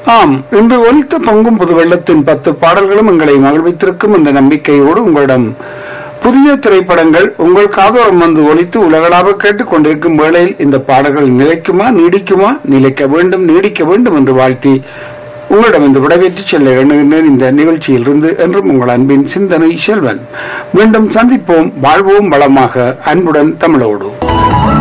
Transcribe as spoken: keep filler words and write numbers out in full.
ஆம், இன்று ஒலித்த பொங்கும் புது வெள்ளத்தின் பத்து பாடல்களும் எங்களை மகிழ்வித்திருக்கும் என்ற நம்பிக்கையோடு உங்களிடம் புதிய திரைப்படங்கள் உங்கள் காதோரம் வந்து ஒலித்து உலகளாக கேட்டுக் கொண்டிருக்கும் வேளையில் இந்த பாடல்கள் நிலைக்குமா நீடிக்குமா, நிலைக்க வேண்டும் நீடிக்க வேண்டும் என்று வாழ்த்தி உங்களிடம் இந்த விடைபெற்று செல்ல எண்ணுகின்றேன். இந்த நிகழ்ச்சியில் இருந்து என்றும் உங்கள் அன்பின் சிந்தனை செல்வன். மீண்டும் சந்திப்போம். வாழ்வோம் வளமாக. அன்புடன் தமிழோடு.